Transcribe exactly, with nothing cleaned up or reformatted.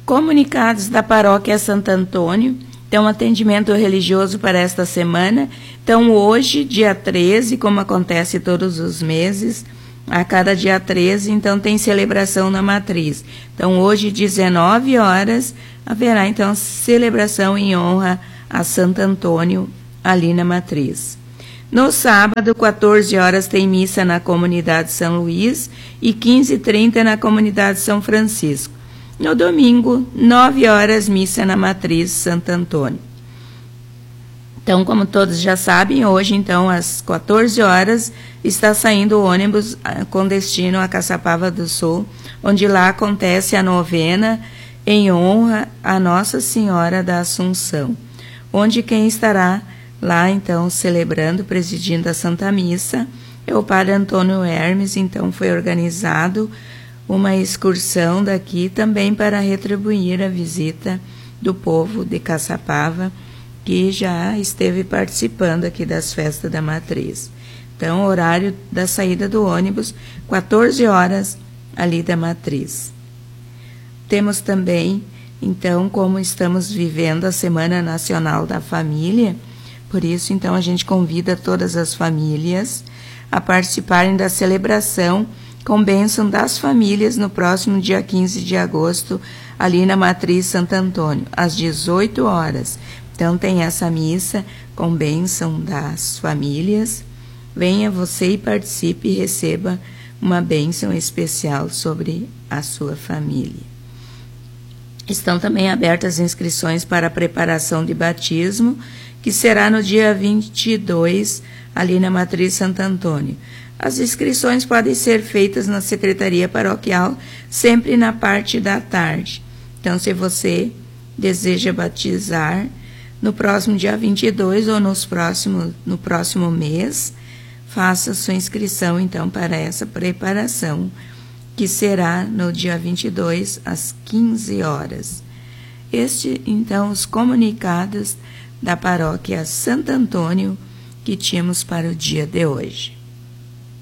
Comunicados da Paróquia Santo Antônio. Então, atendimento religioso para esta semana. Então, hoje, dia treze, como acontece todos os meses, a cada dia treze, então, tem celebração na matriz. Então, hoje, dezenove horas, haverá, então, celebração em honra a Santo Antônio, ali na matriz. No sábado, quatorze horas, tem missa na comunidade São Luís e quinze e trinta na comunidade São Francisco. No domingo, nove horas, missa na matriz Santo Antônio. Então, como todos já sabem, hoje, então, às quatorze horas, está saindo o ônibus com destino a Caçapava do Sul, onde lá acontece a novena em honra a Nossa Senhora da Assunção, onde quem estará lá, então, celebrando, presidindo a Santa Missa, é o Padre Antônio Hermes. Então, foi organizado uma excursão daqui também para retribuir a visita do povo de Caçapava, que já esteve participando aqui das festas da matriz. Então, horário da saída do ônibus, quatorze horas, ali da matriz. Temos também, então, como estamos vivendo a Semana Nacional da Família, por isso, então, a gente convida todas as famílias a participarem da celebração com bênção das famílias no próximo dia quinze de agosto, ali na Matriz Santo Antônio, às dezoito horas. Então, tem essa missa com bênção das famílias. Venha você e participe e receba uma bênção especial sobre a sua família. Estão também abertas inscrições para a preparação de batismo, que será no dia vinte e dois, ali na Matriz Santo Antônio. As inscrições podem ser feitas na Secretaria Paroquial, sempre na parte da tarde. Então, se você deseja batizar no próximo dia vinte e dois ou nos próximo, no próximo mês, faça sua inscrição, então, para essa preparação, que será no dia vinte e dois, às quinze horas. Este, então, os comunicados da Paróquia Santo Antônio que tínhamos para o dia de hoje.